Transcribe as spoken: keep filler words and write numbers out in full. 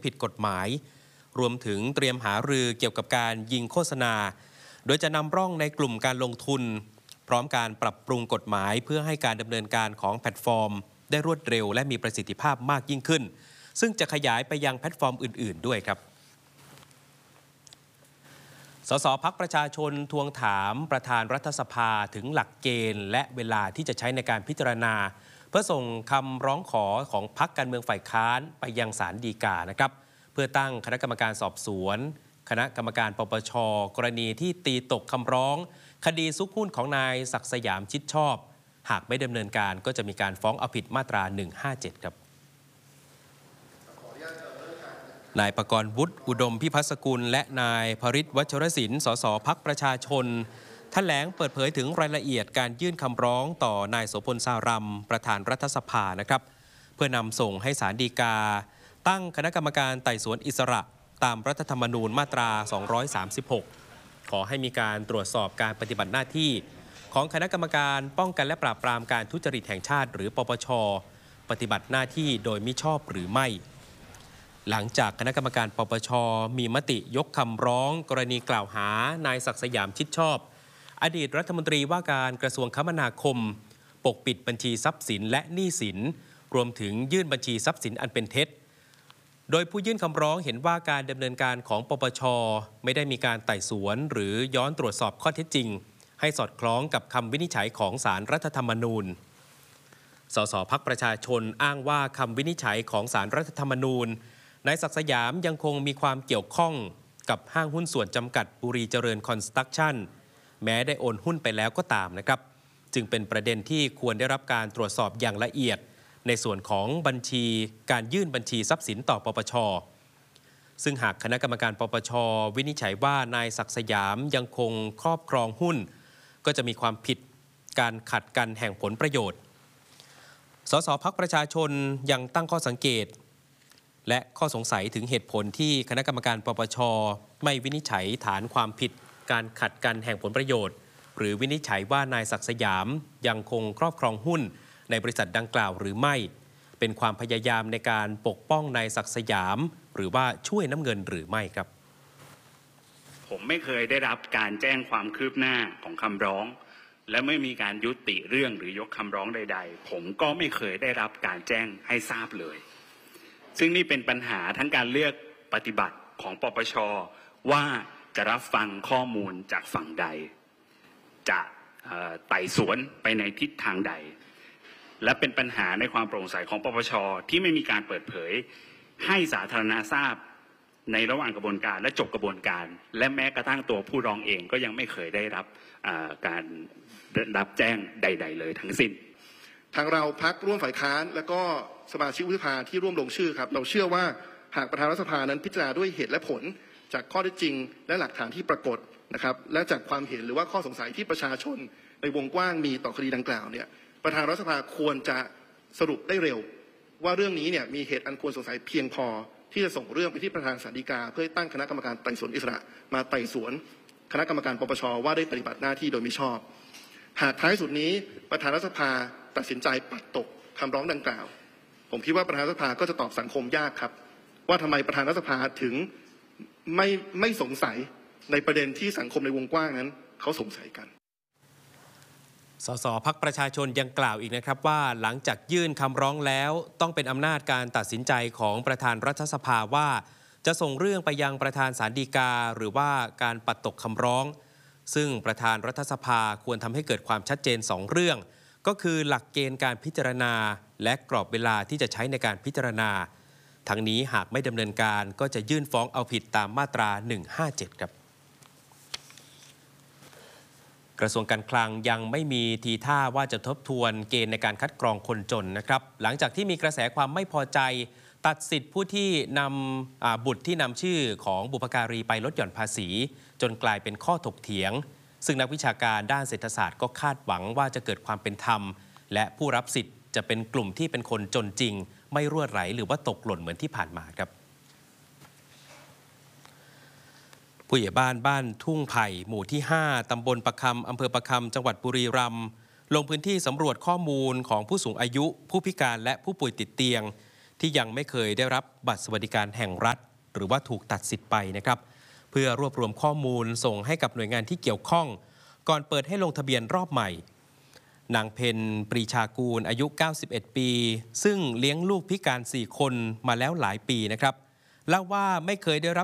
ผิดกฎหมายรวมถึงเตรียมหารือเกี่ยวกับการยิงโฆษณาโดยจะนำร่องในกลุ่มการลงทุนพร้อมการปรับปรุงกฎหมายเพื่อให้การดำเนินการของแพลตฟอร์มได้รวดเร็วและมีประสิทธิภาพมากยิ่งขึ้นซึ่งจะขยายไปยังแพลตฟอร์มอื่นๆด้วยครับสสพรรคประชาชนทวงถามประธานรัฐสภาถึงหลักเกณฑ์และเวลาที่จะใช้ในการพิจารณาเพื่อส่งคำร้องขอของพรรคการเมืองฝ่ายค้านไปยังศาลฎีกานะครับเพื่อตั้งคณะกรรมการสอบสวนคณะกรรมการปปช.กรณีที่ตีตกคำร้องคดีซุกหุ้นของนายศักดิ์สยามชิดชอบหากไม่ดำเนินการก็จะมีการฟ้องเอาผิดมาตราหนึ่งห้าเจ็ดครับนายประกรณ์วุฒิอุดมพิพัฒน์สกุลและนายภริษฐ์วัชรศิลป์สสพรรคประชาชนแถลงเปิดเผยถึงรายละเอียดการยื่นคำร้องต่อนายโสพลสารัมประธานรัฐสภานะครับเพื่อนำส่งให้ศาลฎีกาตั้งคณะกรรมการไต่สวนอิสระตามรัฐธรรมนูญมาตราสองร้อยสามสิบหกขอให้มีการตรวจสอบการปฏิบัติหน้าที่ของคณะกรรมการป้องกันและปราบปรามการทุจริตแห่งชาติหรือปปช.ปฏิบัติหน้าที่โดยมิชอบหรือไม่หลังจากคณะกรรมการปปช.มีมติยกคำร้องกรณีกล่าวหานายศักดิ์สยามชิดชอบอดีตรัฐมนตรีว่าการกระทรวงคมนาคมปกปิดบัญชีทรัพย์สินและหนี้สินรวมถึงยื่นบัญชีทรัพย์สินอันเป็นเท็จโดยผู้ยื่นคำร้องเห็นว่าการดำเนินการของปปช.ไม่ได้มีการไต่สวนหรือย้อนตรวจสอบข้อเท็จจริงให้สอดคล้องกับคำวินิจฉัยของศาลรัฐธรรมนูญสสพรรคประชาชนอ้างว่าคำวินิจฉัยของศาลรัฐธรรมนูญนายศักดิ์สยามยังคงมีความเกี่ยวข้องกับห้างหุ้นส่วนจำกัดบุรีเจริญคอนสตรักชั่นแม้ได้โอนหุ้นไปแล้วก็ตามนะครับจึงเป็นประเด็นที่ควรได้รับการตรวจสอบอย่างละเอียดในส่วนของบัญชีการยื่นบัญชีทรัพย์สินต่อปปช.ซึ่งหากคณะกรรมการปปช.วินิจฉัยว่านายศักดิ์สยามยังคงครอบครองหุ้นก็จะมีความผิดการขัดกันแห่งผลประโยชน์สสพรรคประชาชนยังตั้งข้อสังเกตและข้อสงสัยถึงเหตุผลที่คณะกรรมการปปช.ไม่วินิจฉัยฐานความผิดการขัดกันแห่งผลประโยชน์หรือวินิจฉัยว่านายศักดิ์สยามยังคงครอบครองหุ้นในบริษัทดังกล่าวหรือไม่เป็นความพยายามในการปกป้องนายศักดิ์สยามหรือว่าช่วยน้ำเงินหรือไม่ครับผมไม่เคยได้รับการแจ้งความคืบหน้าของคำร้องและไม่มีการยุติเรื่องหรือยกคำร้องใดๆผมก็ไม่เคยได้รับการแจ้งให้ทราบเลยซึ่งนี่เป็นปัญหาทั้งการเลือกปฏิบัติของปปช.ว่าจะรับฟังข้อมูลจากฝั่งใดจะไต่สวนไปในทิศทางใดและเป็นปัญหาในความโปร่งใสของปปช.ที่ไม่มีการเปิดเผยให้สาธารณะทราบในระหว่างกระบวนการและจบกระบวนการและแม้กระทั่งตัวผู้ร้องเองก็ยังไม่เคยได้รับการรับแจ้งใดๆเลยทั้งสิ้นทางเราพรรคร่วมฝ่ายค้านและก็สมาชิกวุฒิสภาที่ร่วมลงชื่อครับเราเชื่อว่าหากประธานรัฐสภานั้นพิจารณาด้วยเหตุและผลจากข้อเท็จจริงและหลักฐานที่ปรากฏนะครับและจากความเห็นหรือว่าข้อสงสัยที่ประชาชนในวงกว้างมีต่อคดีดังกล่าวเนี่ยประธานรัฐสภาควรจะสรุปได้เร็วว่าเรื่องนี้เนี่ยมีเหตุอันควรสงสัยเพียงพอที่จะส่งเรื่องไปที่ประธานศาลฎีกาเพื่อตั้งคณะกรรมการไต่สวนอิสระมาไต่สวนคณะกรรมการปปช.ว่าได้ปฏิบัติหน้าที่โดยมิชอบหากท้ายสุดนี้ประธานรัฐสภาตัดสินใจปัดตกคำร้องดังกล่าวผมคิดว่าประธานรัฐสภาก็จะตอบสังคมยากครับว่าทำไมประธานรัฐสภาถึงไม่ไม่สงสัยในประเด็นที่สังคมในวงกว้างนั้นเขาสงสัยกันสสพรรคประชาชนยังกล่าวอีกนะครับว่าหลังจากยื่นคำร้องแล้วต้องเป็นอำนาจการตัดสินใจของประธานรัฐสภาว่าจะส่งเรื่องไปยังประธานศาลฎีกาหรือว่าการปัดตกคำร้องซึ่งประธานรัฐสภาควรทำให้เกิดความชัดเจนสองเรื่องก็คือหลักเกณฑ์การพิจารณาและกรอบเวลาที่จะใช้ในการพิจารณาทั้งนี้หากไม่ดำเนินการก็จะยื่นฟ้องเอาผิดตามมาตราหนึ่งห้าเจ็ดครับกระทรวงการคลังยังไม่มีทีท่าว่าจะทบทวนเกณฑ์ในการคัดกรองคนจนนะครับหลังจากที่มีกระแสความไม่พอใจตัดสิทธิผู้ที่นำบุตรที่นำชื่อของบุพการีไปลดหย่อนภาษีจนกลายเป็นข้อถกเถียงซึ่งนักวิชาการด้านเศรษฐศาสตร์ก็คาดหวังว่าจะเกิดความเป็นธรรมและผู้รับสิทธิ์จะเป็นกลุ่มที่เป็นคนจนจริงไม่รั่วไหลหรือว่าตกหล่นเหมือนที่ผ่านมาครับผู้ใหญ่บ้านบ้านทุ่งไผ่หมู่ที่ห้าตำบลประคำอำเภอประคำจังหวัดบุรีรัมย์ลงพื้นที่สำรวจข้อมูลของผู้สูงอายุผู้พิการและผู้ป่วยติดเตียงที่ยังไม่เคยได้รับบัตรสวัสดิการแห่งรัฐหรือว่าถูกตัดสิทธิ์ไปนะครับเพื่อรวบรวมข้อมูลส่งให้กับหน่วยงานที่เกี่ยวข้องก่อนเปิดให้ลงทะเบียนรอบใหม่นางเพนปรีชากูลอายุเก้าสิบเอ็ดปีซึ่งเลี้ยงลูกพิการสี่คนมาแล้วหลายปีนะครับเล่าว่าไม่เคยได้รับ